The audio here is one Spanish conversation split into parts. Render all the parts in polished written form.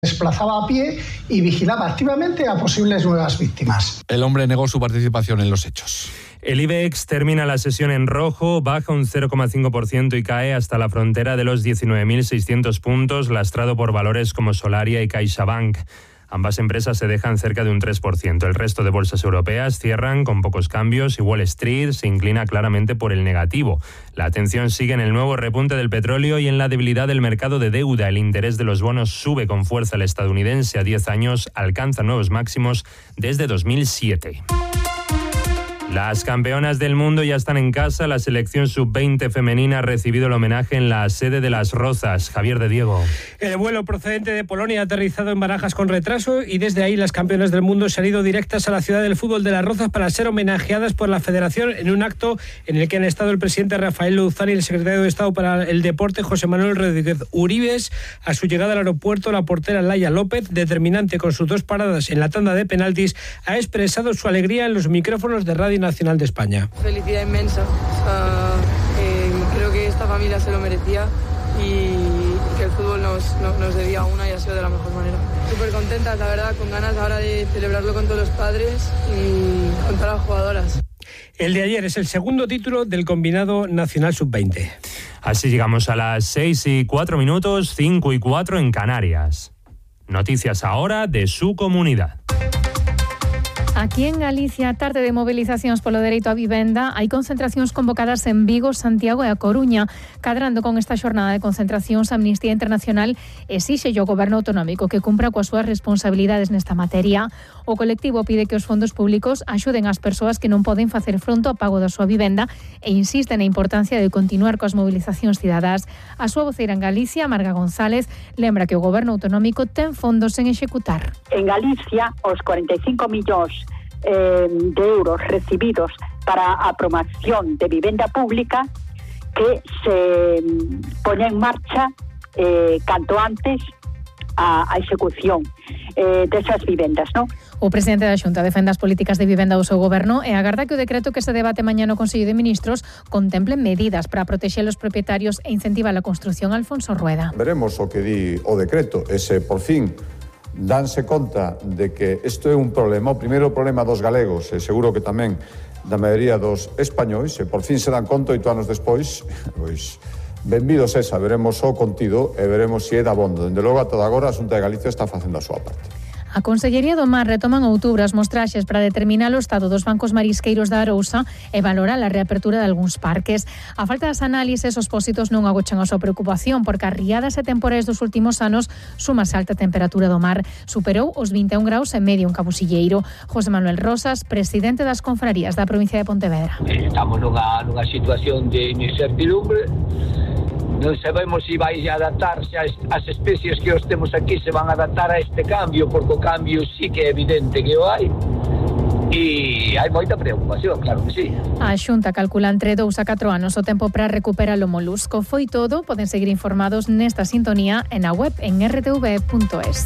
desplazaba a pie y vigilaba activamente a posibles nuevas víctimas. El hombre negó su participación en los hechos. El IBEX termina la sesión en rojo, baja un 0,5% y cae hasta la frontera de los 19.600 puntos, lastrado por valores como Solaria y CaixaBank. Ambas empresas se dejan cerca de un 3%. El resto de bolsas europeas cierran con pocos cambios y Wall Street se inclina claramente por el negativo. La atención sigue en el nuevo repunte del petróleo y en la debilidad del mercado de deuda. El interés de los bonos sube con fuerza. El estadounidense a 10 años alcanza nuevos máximos desde 2007. Las campeonas del mundo ya están en casa. La selección sub-20 femenina ha recibido el homenaje en la sede de Las Rozas. Javier de Diego. El vuelo procedente de Polonia ha aterrizado en Barajas con retraso y desde ahí las campeonas del mundo se han ido directas a la ciudad del fútbol de Las Rozas para ser homenajeadas por la federación en un acto en el que han estado el presidente Rafael Luzán y el secretario de Estado para el Deporte José Manuel Rodríguez Uribes. A su llegada al aeropuerto, la portera Laia López, determinante con sus 2 paradas en la tanda de penaltis, ha expresado su alegría en los micrófonos de Radio Nacional de España. Felicidad inmensa. Creo que esta familia se lo merecía y que el fútbol nos debía una y ha sido de la mejor manera. Súper contentas, la verdad, con ganas ahora de celebrarlo con todos los padres y con todas las jugadoras. El de ayer es el segundo título del combinado nacional sub-20. Así llegamos a las 6:04, 5:04 en Canarias. Noticias ahora de su comunidad. Aquí en Galicia, tarde de movilizacións polo dereito á vivenda, hai concentracións convocadas en Vigo, Santiago e a Coruña. Cadrando con esta xornada de concentracións, Amnistía Internacional exixe ao Goberno autonómico que cumpra coas súas responsabilidades nesta materia. O colectivo pide que os fondos públicos axuden ás persoas que non poden facer fronte ao pago da súa vivenda e insiste na importancia de continuar coas movilizacións cidadás. A súa voceira en Galicia, Marga González, lembra que o Goberno autonómico ten fondos en executar. En Galicia, os 45 millóns de euros recibidos para a promoción de vivenda pública que se pone en marcha canto antes a execución desas vivendas, non? O presidente da Xunta defende as políticas de vivenda do seu goberno e agarda que o decreto que se debate mañá no Consello de Ministros contemple medidas para protexer os propietarios e incentivar a construción. Alfonso Rueda. Veremos o que di o decreto, ese por fin danse conta de que isto é un problema, o primeiro problema dos galegos e seguro que tamén da maioría dos españois, e por fin se dan conta 8 anos despois, pois benvidos esa, veremos o contido e veremos se é dabondo. Dende logo, ata agora a Xunta de Galicia está facendo a súa parte. A Consellería do Mar retoma en outubro as mostraxes para determinar o estado dos bancos marisqueiros da Arousa e valorar a reapertura de algúns parques. A falta das análises, os pósitos non agochan a súa preocupación porque as riadas e temporais dos últimos anos sumas a alta temperatura do mar. Superou os 21 graus e medio en Cabusilleiro. José Manuel Rosas, presidente das confrarías da provincia de Pontevedra. Estamos nunha situación de incertidumbre. Non sabemos se vai adaptarse as especies que os temos aquí, se van a adaptar a este cambio, porque o cambio sí que é evidente que o hai. E hai moita preocupación, claro que sí. A Xunta calcula entre 2 a 4 anos o tempo para recuperar o molusco. Foi todo, poden seguir informados nesta sintonía en a web en rtv.es.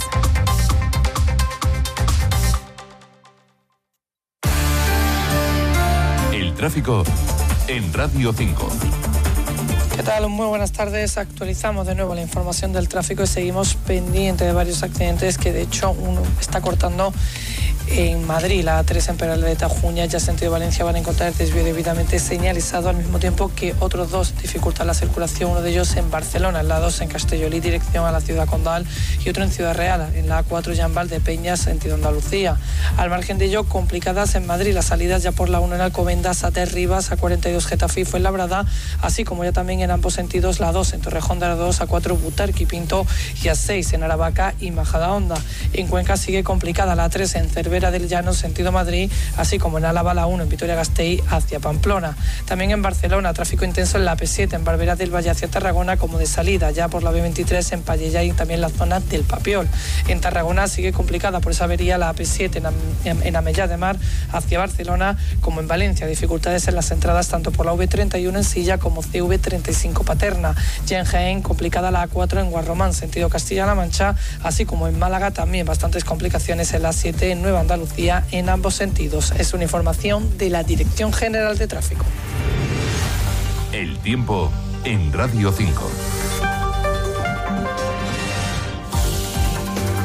El tráfico en Radio 5. ¿Qué tal? Muy buenas tardes. Actualizamos de nuevo la información del tráfico y seguimos pendientes de varios accidentes que de hecho uno está cortando en Madrid, la A3 en Peralta Juña, ya sentido Valencia, van a encontrar el desvío debidamente señalizado, al mismo tiempo que otros 2 dificultan la circulación, uno de ellos en Barcelona, la 2 en Castellolí, dirección a la Ciudad Condal, y otro en Ciudad Real, en la A4 ya en Valdepeñas, sentido Andalucía. Al margen de ello, complicadas en Madrid, las salidas ya por la 1 en Alcobendas, A3 Rivas, A42 Getafe y Fuenlabrada, así como ya también en ambos sentidos la 2 en Torrejón de Ardoz, A4 Butarque y Pinto y A6 en Aravaca y Majadahonda. En Cuenca sigue complicada la 3 en Cervera del Llano, sentido Madrid, así como en Álava la 1 en Vitoria-Gasteiz hacia Pamplona. También en Barcelona, tráfico intenso en la P7 en Barberá del Valle hacia Tarragona, como de salida ya por la B23 en Pallejà y también la zona del Papiol. En Tarragona sigue complicada por esa avería la AP7 en Amellá de Mar hacia Barcelona, como en Valencia, dificultades en las entradas tanto por la V31 en Silla como CV35 Paterna. Ya en Jaén, complicada la A4 en Guarromán, sentido Castilla-La Mancha, así como en Málaga también bastantes complicaciones en la 7 en Nueva Andalucía en ambos sentidos. Es una información de la Dirección General de Tráfico. El tiempo en Radio 5.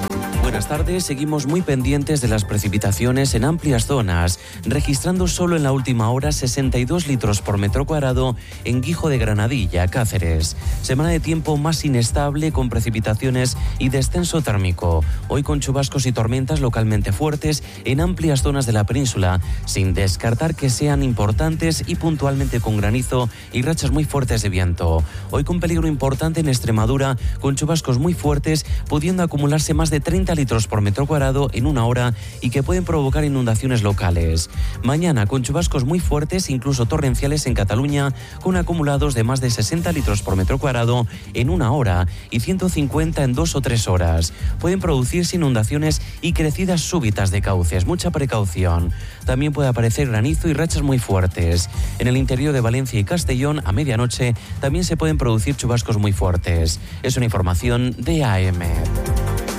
Buenas tardes, seguimos muy pendientes de las precipitaciones en amplias zonas, registrando solo en la última hora 62 litros por metro cuadrado en Guijo de Granadilla, Cáceres. Semana de tiempo más inestable con precipitaciones y descenso térmico. Hoy con chubascos y tormentas localmente fuertes en amplias zonas de la península, sin descartar que sean importantes y puntualmente con granizo y rachas muy fuertes de viento. Hoy con peligro importante en Extremadura, con chubascos muy fuertes, pudiendo acumularse más de 30 litros por metro cuadrado en una hora y que pueden provocar inundaciones locales. Mañana con chubascos muy fuertes, incluso torrenciales en Cataluña, con acumulados de más de 60 litros por metro cuadrado en una hora y 150 en 2 o 3 horas. Pueden producirse inundaciones y crecidas súbitas de cauces. Mucha precaución. También puede aparecer granizo y rachas muy fuertes. En el interior de Valencia y Castellón, a medianoche, también se pueden producir chubascos muy fuertes. Es una información de AM.